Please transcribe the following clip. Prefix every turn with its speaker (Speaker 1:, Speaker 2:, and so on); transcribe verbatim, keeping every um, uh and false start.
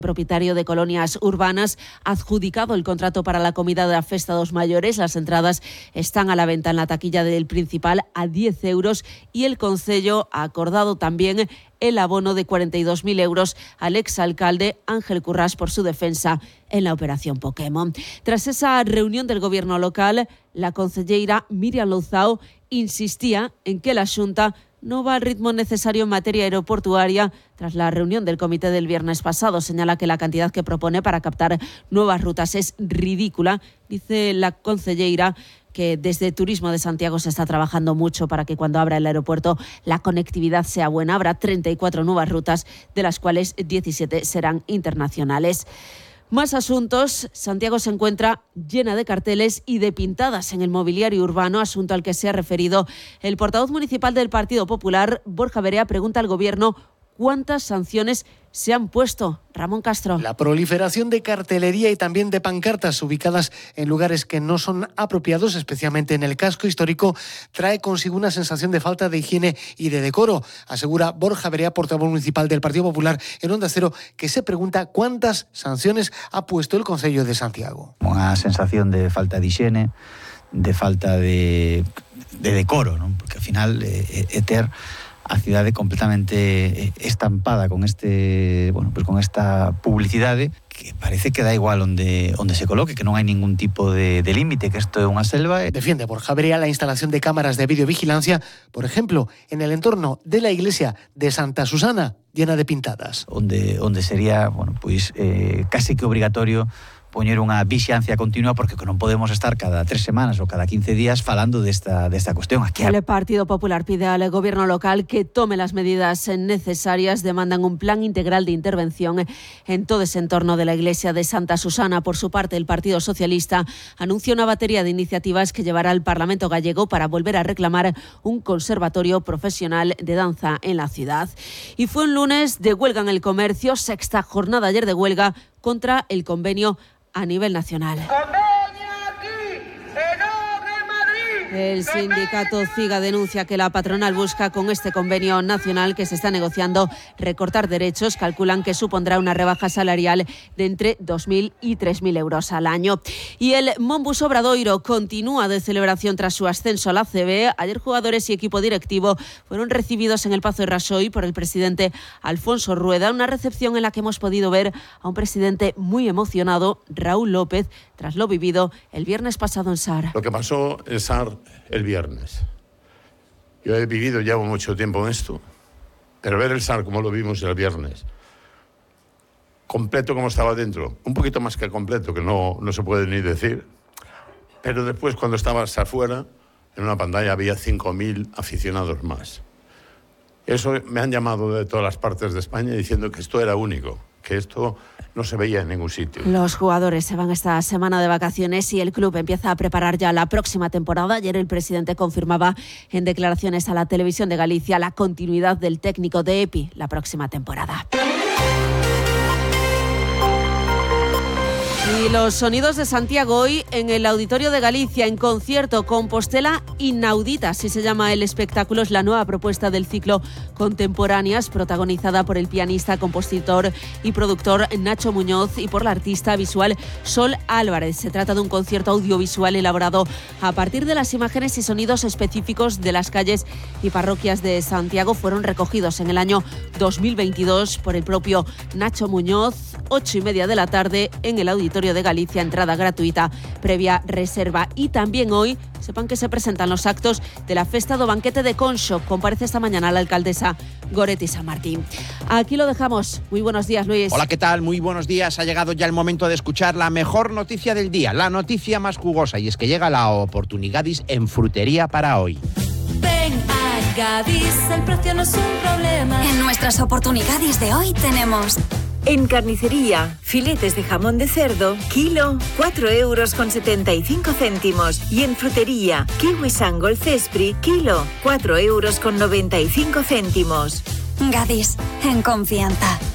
Speaker 1: propietario de Colonias Urbanas, ha adjudicado el contrato para la comida de la Festa dos Mayores. Las entradas están a la venta en la taquilla del Principal a diez euros y el Concello ha acordado también el abono de cuarenta y dos mil euros al exalcalde Ángel Currás por su defensa en la operación Pokémon. Tras esa reunión del gobierno local, la concelleira Miriam Louzao insistía en que la Xunta no va al ritmo necesario en materia aeroportuaria. Tras la reunión del comité del viernes pasado, señala que la cantidad que propone para captar nuevas rutas es ridícula. Dice la concelleira que desde Turismo de Santiago se está trabajando mucho para que cuando abra el aeropuerto la conectividad sea buena. Habrá treinta y cuatro nuevas rutas, de las cuales diecisiete serán internacionales. Más asuntos. Santiago se encuentra llena de carteles y de pintadas en el mobiliario urbano, asunto al que se ha referido el portavoz municipal del Partido Popular, Borja Verea. Pregunta al Gobierno cuántas sanciones se han puesto. Ramón Castro.
Speaker 2: La proliferación de cartelería y también de pancartas ubicadas en lugares que no son apropiados, especialmente en el casco histórico, trae consigo una sensación de falta de higiene y de decoro, asegura Borja Verea, portavoz municipal del Partido Popular en Onda Cero, que se pregunta cuántas sanciones ha puesto el Concello de Santiago.
Speaker 3: Una sensación de falta de higiene, de falta de, de decoro, ¿no? Porque al final eh, Eter a cidade completamente estampada con este, bueno, pues con esta publicidade que parece que da igual onde onde se coloque, que non hai ningún tipo de, de límite, que isto é unha selva.
Speaker 2: Defiende Borja Verea la instalación de cámaras de videovigilancia, por ejemplo, en el entorno de la iglesia de Santa Susana, llena de pintadas.
Speaker 3: Onde onde sería, bueno, pois eh, casi que obrigatorio poñer unha vixiancia continua, porque non podemos estar cada tres semanas ou cada quince días falando desta, desta cuestión. Aquí
Speaker 1: el Partido Popular pide al gobierno local que tome las medidas necesarias. Demandan un plan integral de intervención en todo ese entorno de la iglesia de Santa Susana. Por su parte, el Partido Socialista anuncia una batería de iniciativas que llevará al Parlamento gallego para volver a reclamar un conservatorio profesional de danza en la ciudad. Y fue un lunes de huelga en el comercio, sexta jornada ayer de huelga contra el convenio a nivel nacional. El sindicato CIGA denuncia que la patronal busca con este convenio nacional que se está negociando recortar derechos. Calculan que supondrá una rebaja salarial de entre dos mil y tres mil euros al año. Y el Monbus Obradoiro continúa de celebración tras su ascenso a la A C B. Ayer jugadores y equipo directivo fueron recibidos en el Pazo de Raxoi por el presidente Alfonso Rueda. Una recepción en la que hemos podido ver a un presidente muy emocionado, Raúl López, tras lo vivido el viernes pasado en Sar.
Speaker 4: Lo que pasó en Sar el viernes. Yo he vivido, llevo mucho tiempo en esto, pero ver el Sar como lo vimos el viernes, completo como estaba dentro, un poquito más que completo, que no, no se puede ni decir, pero después cuando estabas afuera, en una pantalla había cinco mil aficionados más. Eso me han llamado de todas las partes de España diciendo que esto era único, que esto no se veía en ningún sitio.
Speaker 1: Los jugadores se van esta semana de vacaciones y el club empieza a preparar ya la próxima temporada. Ayer el presidente confirmaba en declaraciones a la Televisión de Galicia la continuidad del técnico de EPI la próxima temporada. Y los sonidos de Santiago hoy en el Auditorio de Galicia, en concierto Compostela Inaudita, así se llama el espectáculo. Es la nueva propuesta del ciclo Contemporáneas, protagonizada por el pianista, compositor y productor Nacho Muñoz y por la artista visual Sol Álvarez. Se trata de un concierto audiovisual elaborado a partir de las imágenes y sonidos específicos de las calles y parroquias de Santiago. Fueron recogidos en el año dos mil veintidós por el propio Nacho Muñoz. Ocho y media de la tarde en el Auditorio de Galicia, entrada gratuita previa reserva. Y también hoy, sepan que se presentan los actos de la Festa do Banquete de Conxo. Comparece esta mañana la alcaldesa Goretti San Martín. Aquí lo dejamos. Muy buenos días, Luis.
Speaker 5: Hola, ¿qué tal? Muy buenos días. Ha llegado ya el momento de escuchar la mejor noticia del día, la noticia más jugosa, y es que llega la oportunidadis en frutería para hoy.
Speaker 6: Ven a Gadis, el precio no es un problema.
Speaker 7: En nuestras oportunidades de hoy tenemos...
Speaker 8: En carnicería, filetes de jamón de cerdo, kilo, cuatro euros con setenta y cinco céntimos. Y en frutería, kiwi Sangol Cespri, kilo, cuatro euros con noventa y cinco céntimos.
Speaker 7: Gadis, en confianza.